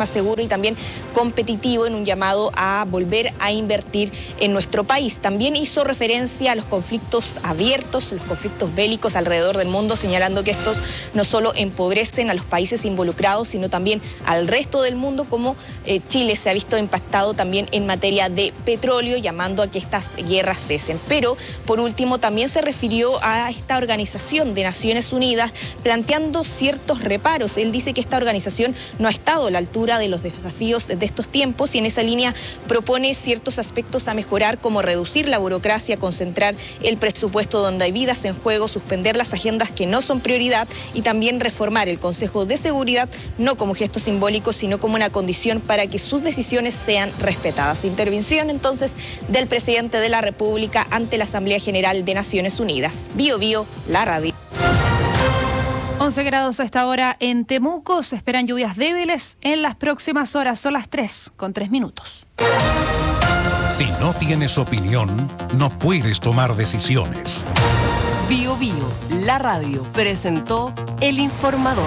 más seguro y también competitivo, en un llamado a volver a invertir en nuestro país. También hizo referencia a los conflictos abiertos, los conflictos bélicos alrededor del mundo, señalando que estos no solo empobrecen a los países involucrados, sino también al resto del mundo, como Chile se ha visto impactado también en materia de petróleo, llamando a que estas guerras cesen. Pero, por último, también se refirió a esta organización de Naciones Unidas, planteando ciertos reparos. Él dice que esta organización no ha estado a la altura de los desafíos de estos tiempos y en esa línea propone ciertos aspectos a mejorar, como reducir la burocracia, concentrar el presupuesto donde hay vidas en juego, suspender las agendas que no son prioridad y también reformar el Consejo de Seguridad, no como gesto simbólico, sino como una condición para que sus decisiones sean respetadas. Intervención entonces del presidente de la República ante la Asamblea General de Naciones Unidas. Bio Bio, la radio. 11 grados a esta hora en Temuco. Se esperan lluvias débiles en las próximas horas. Son las 3:03. Si no tienes opinión, no puedes tomar decisiones. Bio Bio, la radio, presentó El Informador.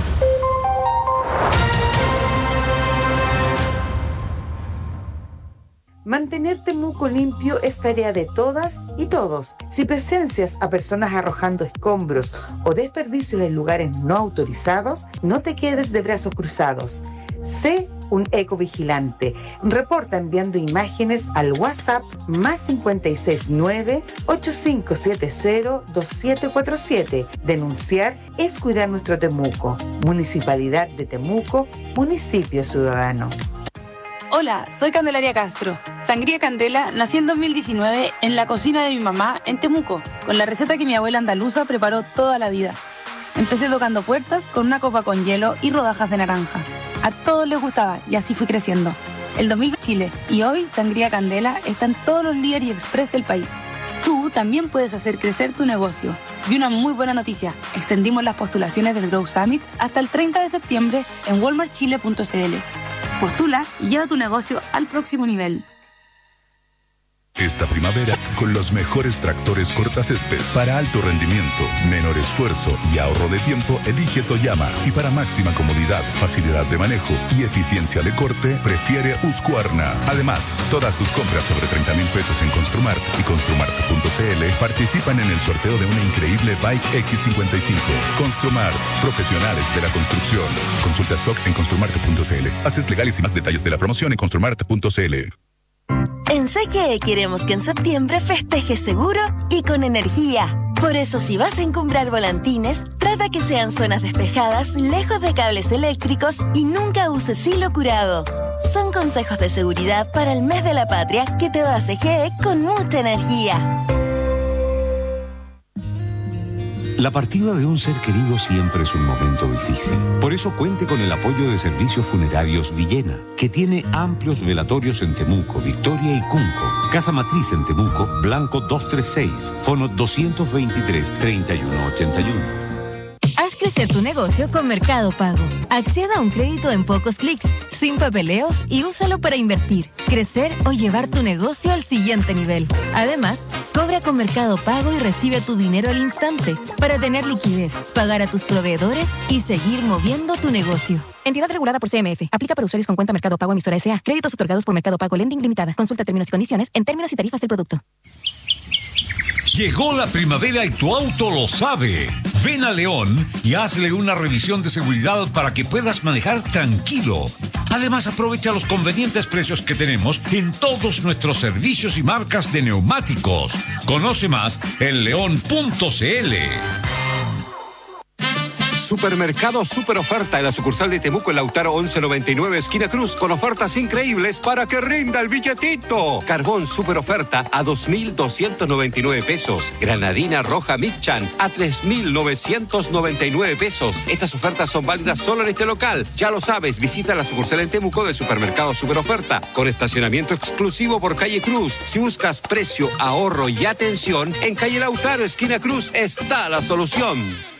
Mantener Temuco limpio es tarea de todas y todos. Si presencias a personas arrojando escombros o desperdicios en lugares no autorizados, no te quedes de brazos cruzados. Sé un ecovigilante. Reporta enviando imágenes al WhatsApp más 569-8570-2747. Denunciar es cuidar nuestro Temuco. Municipalidad de Temuco, municipio ciudadano. Hola, soy Candelaria Castro. Sangría Candela nació en 2019 en la cocina de mi mamá en Temuco, con la receta que mi abuela andaluza preparó toda la vida. Empecé tocando puertas con una copa con hielo y rodajas de naranja. A todos les gustaba y así fui creciendo. El 2000 Chile y hoy Sangría Candela está en todos los líderes y express del país. Tú también puedes hacer crecer tu negocio. Y una muy buena noticia, extendimos las postulaciones del Grow Summit hasta el 30 de septiembre en walmartchile.cl. Postula y lleva tu negocio al próximo nivel. Esta primavera, con los mejores tractores cortacésped para alto rendimiento, menor esfuerzo y ahorro de tiempo, elige Toyama. Y para máxima comodidad, facilidad de manejo y eficiencia de corte, prefiere Husqvarna. Además, todas tus compras sobre 30,000 pesos en Construmart y Construmart.cl participan en el sorteo de una increíble Bike X55. Construmart, profesionales de la construcción. Consulta stock en Construmart.cl. Bases legales y más detalles de la promoción en Construmart.cl. En CGE queremos que en septiembre festejes seguro y con energía. Por eso, si vas a encumbrar volantines, trata que sean zonas despejadas, lejos de cables eléctricos y nunca uses hilo curado. Son consejos de seguridad para el mes de la patria que te da CGE con mucha energía. La partida de un ser querido siempre es un momento difícil. Por eso cuente con el apoyo de Servicios Funerarios Villena, que tiene amplios velatorios en Temuco, Victoria y Cunco. Casa Matriz en Temuco, Blanco 236, Fono 223-3181. Haz crecer tu negocio con Mercado Pago. Acceda a un crédito en pocos clics, sin papeleos y úsalo para invertir, crecer o llevar tu negocio al siguiente nivel. Además, cobra con Mercado Pago y recibe tu dinero al instante para tener liquidez, pagar a tus proveedores y seguir moviendo tu negocio. Entidad regulada por CMF. Aplica para usuarios con cuenta Mercado Pago emisora S.A. Créditos otorgados por Mercado Pago Lending Limitada. Consulta términos y condiciones en términos y tarifas del producto. Llegó la primavera y tu auto lo sabe. Ven a León y hazle una revisión de seguridad para que puedas manejar tranquilo. Además, aprovecha los convenientes precios que tenemos en todos nuestros servicios y marcas de neumáticos. Conoce más en león.cl. Supermercado Super Oferta en la sucursal de Temuco en Lautaro 1199 esquina Cruz, con ofertas increíbles para que rinda el billetito. Carbón Super Oferta a 2,299 pesos. Granadina roja Michan a 3,999 pesos. Estas ofertas son válidas solo en este local. Ya lo sabes, visita la sucursal en Temuco del Supermercado Super Oferta, con estacionamiento exclusivo por calle Cruz. Si buscas precio, ahorro y atención, en calle Lautaro esquina Cruz está la solución.